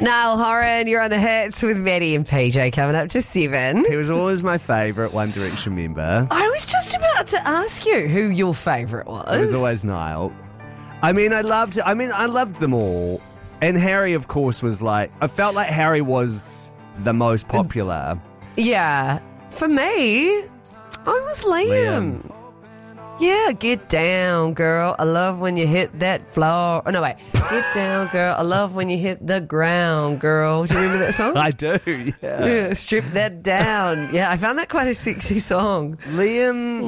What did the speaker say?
Niall Horan, you're on the hits with Maddie and PJ coming up to 7. He was always my favourite One Direction member. I was just about to ask you who your favourite was. It was always Niall. I loved them all. And Harry, of course, was like... I felt like Harry was the most popular. Yeah. For me, I was Liam. Yeah, get down, girl. I love when you hit that floor. Oh, no, wait. Get down, girl. I love when you hit the ground, girl. Do you remember that song? I do, yeah. Yeah, strip that down. Yeah, I found that quite a sexy song. Liam...